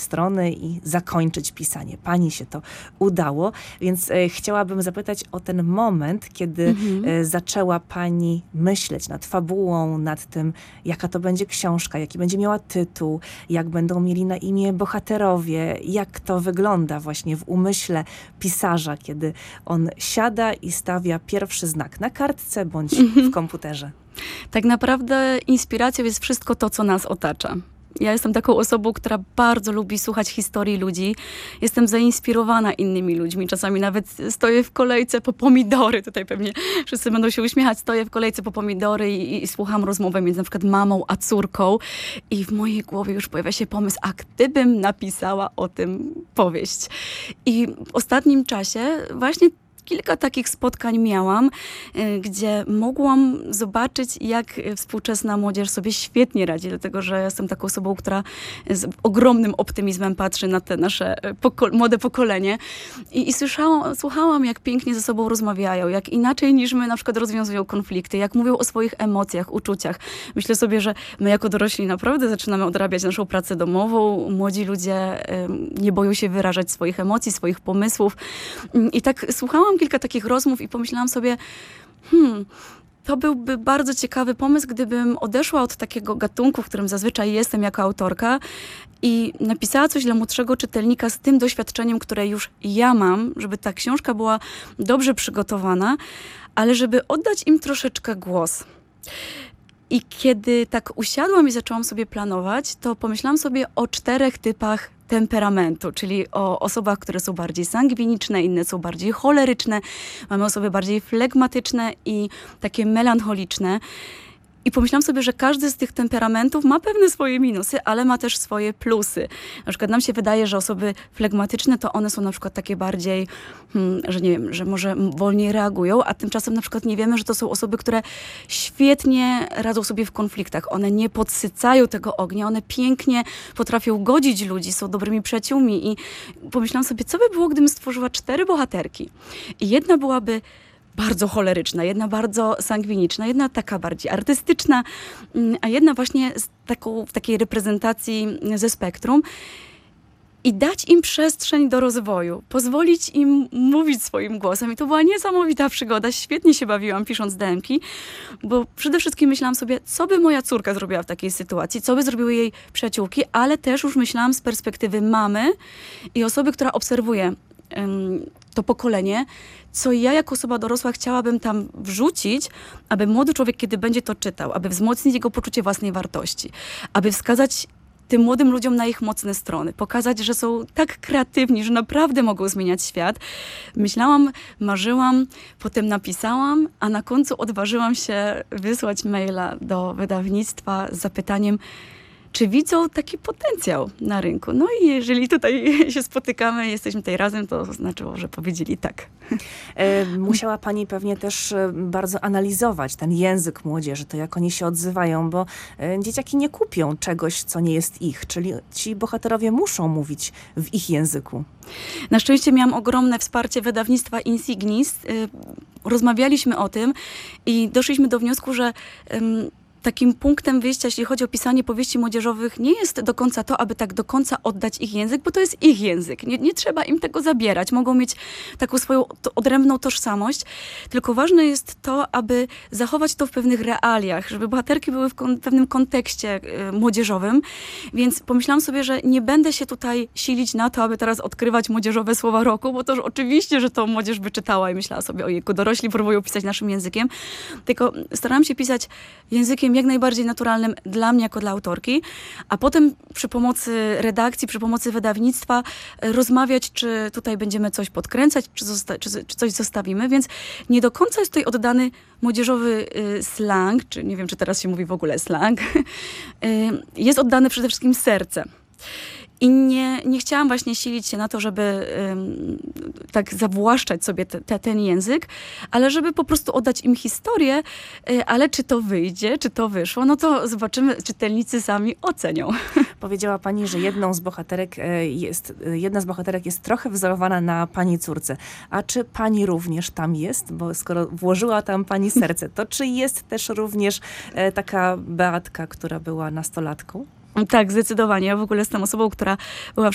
strony i zakończyć pisanie. Pani się to udało, więc chciałabym zapytać o ten moment, kiedy zaczęła pani myśleć nad fabułą, nad tym, jaka to będzie książka, jaki będzie miała tytuł, jak będą mieli na imię bohaterowie, jak to wygląda właśnie w umyśle pisarza, kiedy on siada i stawia pierwszy znak na kartce bądź w komputerze. Tak naprawdę inspiracją jest wszystko to, co nas otacza. Ja jestem taką osobą, która bardzo lubi słuchać historii ludzi. Jestem zainspirowana innymi ludźmi. Czasami nawet stoję w kolejce po pomidory. Tutaj pewnie wszyscy będą się uśmiechać. Stoję w kolejce po pomidory i słucham rozmowy między na przykład mamą a córką. I w mojej głowie już pojawia się pomysł, a gdybym napisała o tym powieść. I w ostatnim czasie właśnie kilka takich spotkań miałam, gdzie mogłam zobaczyć, jak współczesna młodzież sobie świetnie radzi, dlatego że jestem taką osobą, która z ogromnym optymizmem patrzy na te nasze młode pokolenie. I słuchałam, jak pięknie ze sobą rozmawiają, jak inaczej niż my na przykład rozwiązują konflikty, jak mówią o swoich emocjach, uczuciach. Myślę sobie, że my jako dorośli naprawdę zaczynamy odrabiać naszą pracę domową. Młodzi ludzie nie boją się wyrażać swoich emocji, swoich pomysłów. I tak słuchałam kilka takich rozmów i pomyślałam sobie, to byłby bardzo ciekawy pomysł, gdybym odeszła od takiego gatunku, w którym zazwyczaj jestem jako autorka i napisała coś dla młodszego czytelnika z tym doświadczeniem, które już ja mam, żeby ta książka była dobrze przygotowana, ale żeby oddać im troszeczkę głos. I kiedy tak usiadłam i zaczęłam sobie planować, to pomyślałam sobie o 4 typach temperamentu, czyli o osobach, które są bardziej sangwiniczne, inne są bardziej choleryczne, mamy osoby bardziej flegmatyczne i takie melancholiczne. I pomyślałam sobie, że każdy z tych temperamentów ma pewne swoje minusy, ale ma też swoje plusy. Na przykład nam się wydaje, że osoby flegmatyczne to one są na przykład takie bardziej, że nie wiem, że może wolniej reagują, a tymczasem na przykład nie wiemy, że to są osoby, które świetnie radzą sobie w konfliktach. One nie podsycają tego ognia, one pięknie potrafią godzić ludzi, są dobrymi przyjaciółmi. I pomyślałam sobie, co by było, gdybym stworzyła 4 bohaterki. I jedna byłaby bardzo choleryczna, jedna bardzo sangwiniczna, jedna taka bardziej artystyczna, a jedna właśnie w takiej reprezentacji ze spektrum. I dać im przestrzeń do rozwoju, pozwolić im mówić swoim głosem. I to była niesamowita przygoda. Świetnie się bawiłam pisząc DM-ki, bo przede wszystkim myślałam sobie, co by moja córka zrobiła w takiej sytuacji, co by zrobiły jej przyjaciółki, ale też już myślałam z perspektywy mamy i osoby, która obserwuje to pokolenie, co ja jako osoba dorosła chciałabym tam wrzucić, aby młody człowiek, kiedy będzie to czytał, aby wzmocnić jego poczucie własnej wartości, aby wskazać tym młodym ludziom na ich mocne strony, pokazać, że są tak kreatywni, że naprawdę mogą zmieniać świat. Myślałam, marzyłam, potem napisałam, a na końcu odważyłam się wysłać maila do wydawnictwa z zapytaniem, czy widzą taki potencjał na rynku. No i jeżeli tutaj się spotykamy, jesteśmy tutaj razem, to znaczyło, że powiedzieli tak. Musiała pani pewnie też bardzo analizować ten język młodzieży, to jak oni się odzywają, bo dzieciaki nie kupią czegoś, co nie jest ich, czyli ci bohaterowie muszą mówić w ich języku. Na szczęście miałam ogromne wsparcie wydawnictwa Insignis. Rozmawialiśmy o tym i doszliśmy do wniosku, że takim punktem wyjścia, jeśli chodzi o pisanie powieści młodzieżowych, nie jest do końca to, aby tak do końca oddać ich język, bo to jest ich język. Nie trzeba im tego zabierać. Mogą mieć taką swoją odrębną tożsamość. Tylko ważne jest to, aby zachować to w pewnych realiach, żeby bohaterki były w pewnym kontekście młodzieżowym. Więc pomyślałam sobie, że nie będę się tutaj silić na to, aby teraz odkrywać młodzieżowe słowa roku, bo to oczywiście, że to młodzież by czytała i myślała sobie, ojejku, dorośli próbują pisać naszym językiem. Tylko starałam się pisać językiem jak najbardziej naturalnym dla mnie jako dla autorki, a potem przy pomocy redakcji, przy pomocy wydawnictwa rozmawiać, czy tutaj będziemy coś podkręcać, czy coś zostawimy, więc nie do końca jest tutaj oddany młodzieżowy slang, czy nie wiem, czy teraz się mówi w ogóle slang, jest oddane przede wszystkim serce. I nie chciałam właśnie silić się na to, żeby tak zawłaszczać sobie ten język, ale żeby po prostu oddać im historię, ale czy to wyjdzie, czy to wyszło, no to zobaczymy, czytelnicy sami ocenią. Powiedziała pani, że jedna z bohaterek jest trochę wzorowana na pani córce. A czy pani również tam jest? Bo skoro włożyła tam pani serce, to czy jest też również taka Beatka, która była nastolatką? Tak, zdecydowanie. Ja w ogóle jestem osobą, która była